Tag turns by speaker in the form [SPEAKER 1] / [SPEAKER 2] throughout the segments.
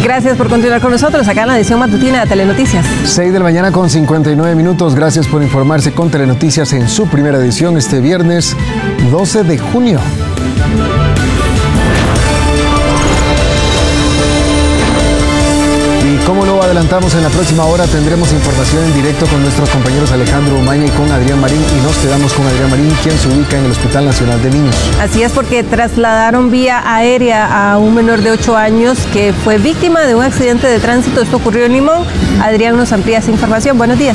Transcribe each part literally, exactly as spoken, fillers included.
[SPEAKER 1] Gracias por continuar con nosotros acá en la edición matutina de Telenoticias.
[SPEAKER 2] seis de la mañana con cincuenta y nueve minutos. Gracias por informarse con Telenoticias en su primera edición este viernes doce de junio. Y como lo adelantamos, en la próxima hora tendremos información en directo con nuestros compañeros Alejandro Umaña y con Adrián Marín, y nos quedamos con Adrián Marín, quien se ubica en el Hospital Nacional de Niños.
[SPEAKER 1] Así es, porque trasladaron vía aérea a un menor de ocho años que fue víctima de un accidente de tránsito. Esto ocurrió en Limón. Adrián nos amplía esa información. Buenos días.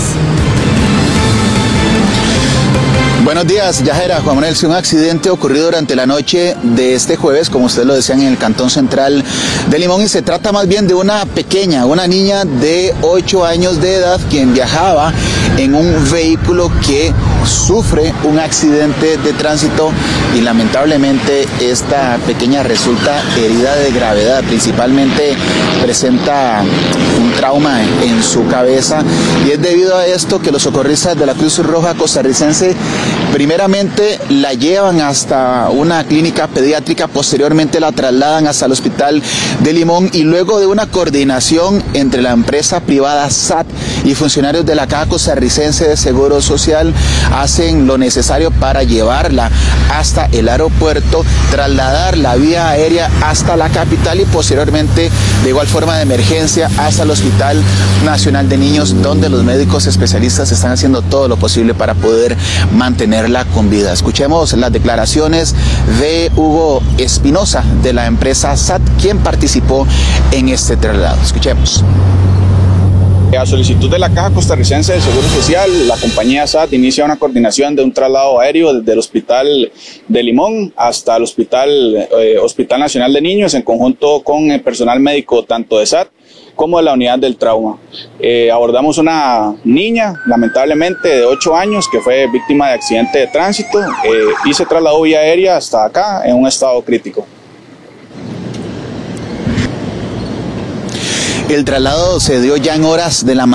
[SPEAKER 3] Buenos días, Yajera. Juan Manuel, un accidente ocurrido durante la noche de este jueves, como ustedes lo decían, en el cantón central de Limón, y se trata más bien de una pequeña, una niña de ocho años de edad, quien viajaba en un vehículo que sufre un accidente de tránsito y lamentablemente esta pequeña resulta herida de gravedad. Principalmente presenta un trauma en su cabeza, y es debido a esto que los socorristas de la Cruz Roja Costarricense primeramente la llevan hasta una clínica pediátrica, posteriormente la trasladan hasta el hospital de Limón, y luego de una coordinación entre la empresa privada S A T y funcionarios de la Caja Costarricense de Seguro Social, hacen lo necesario para llevarla hasta el aeropuerto, trasladar la vía aérea hasta la capital y posteriormente de igual forma de emergencia hasta el Hospital Nacional de Niños, donde los médicos especialistas están haciendo todo lo posible para poder mantenerla con vida. Escuchemos las declaraciones de Hugo Espinosa de la empresa S A T, quien participó en este traslado. Escuchemos.
[SPEAKER 4] A solicitud de la Caja Costarricense de Seguro Social, la compañía S A T inicia una coordinación de un traslado aéreo desde el Hospital de Limón hasta el Hospital, eh, Hospital Nacional de Niños, en conjunto con el personal médico tanto de S A T como de la unidad del trauma. Eh, abordamos una niña, lamentablemente de ocho años, que fue víctima de accidente de tránsito eh, y se trasladó vía aérea hasta acá en un estado crítico.
[SPEAKER 3] El traslado se dio ya en horas de la